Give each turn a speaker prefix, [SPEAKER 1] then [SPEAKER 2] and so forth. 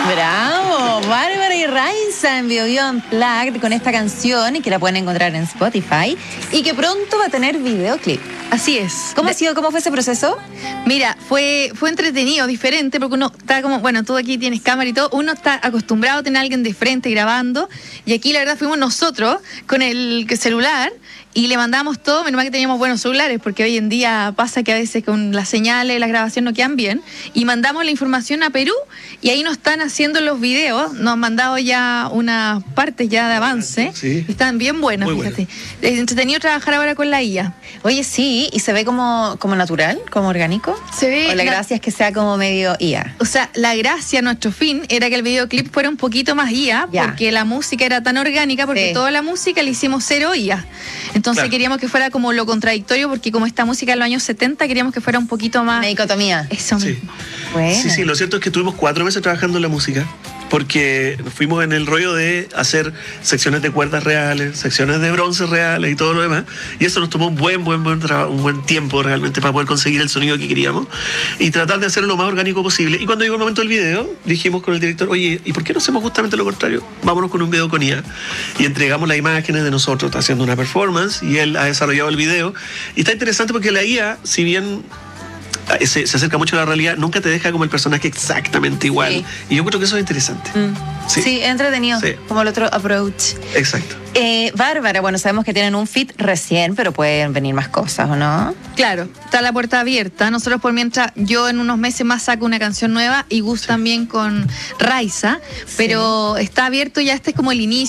[SPEAKER 1] Bravo, Bárbara y Raiza en Bio Unplugged con esta canción y que la pueden encontrar en Spotify y que pronto va a tener videoclip.
[SPEAKER 2] Así es.
[SPEAKER 1] ¿Cómo ha sido? ¿Cómo fue ese proceso?
[SPEAKER 2] Mira, fue entretenido, diferente, porque uno está como, bueno, tú aquí tienes cámara y todo, uno está acostumbrado a tener a alguien de frente grabando, y aquí la verdad fuimos nosotros con el celular y le mandamos todo, menos mal que teníamos buenos celulares, porque hoy en día pasa que a veces con las señales, las grabaciones no quedan bien, y mandamos la información a Perú, y ahí nos están haciendo los videos, nos han mandado ya unas partes ya de avance,
[SPEAKER 3] sí.
[SPEAKER 2] Y están bien buenas,
[SPEAKER 3] muy
[SPEAKER 2] fíjate. Es entretenido trabajar ahora con la IA.
[SPEAKER 1] Oye, sí, y se ve como natural, como orgánico.
[SPEAKER 2] Se ve.
[SPEAKER 1] O la gracia es que sea como medio IA.
[SPEAKER 2] O sea, la gracia, nuestro fin, era que el videoclip fuera un poquito más IA,
[SPEAKER 1] Ya.
[SPEAKER 2] porque la música era tan orgánica, porque
[SPEAKER 1] Sí.
[SPEAKER 2] toda la música le hicimos cero IA. Entonces
[SPEAKER 3] Claro.
[SPEAKER 2] queríamos que fuera como lo contradictorio, porque como esta música de los años 70, queríamos que fuera un poquito más...
[SPEAKER 1] Una dicotomía.
[SPEAKER 2] Eso
[SPEAKER 3] Sí.
[SPEAKER 2] mismo.
[SPEAKER 1] Bueno.
[SPEAKER 3] Sí, lo cierto es que tuvimos 4 meses trabajando en la música, porque fuimos en el rollo de hacer secciones de cuerdas reales, secciones de bronce reales y todo lo demás, y eso nos tomó un buen tiempo realmente para poder conseguir el sonido que queríamos y tratar de hacerlo lo más orgánico posible. Y cuando llegó el momento del video, dijimos con el director, oye, ¿y por qué no hacemos justamente lo contrario? Vámonos con un video con IA. Y entregamos las imágenes de nosotros haciendo una performance, y él ha desarrollado el video, y está interesante porque la IA, si bien se acerca mucho a la realidad, nunca te deja como el personaje exactamente igual.
[SPEAKER 1] Sí.
[SPEAKER 3] Y yo creo que eso es interesante.
[SPEAKER 1] Sí, entretenido,
[SPEAKER 3] Sí.
[SPEAKER 1] como el otro approach.
[SPEAKER 3] Exacto.
[SPEAKER 1] Bárbara, bueno, sabemos que tienen un feat recién, pero pueden venir más cosas, ¿o no?
[SPEAKER 2] Claro, está la puerta abierta. Nosotros por mientras, yo en unos meses más saco una canción nueva y Gus también con Raiza, pero está abierto ya, este es como el inicio.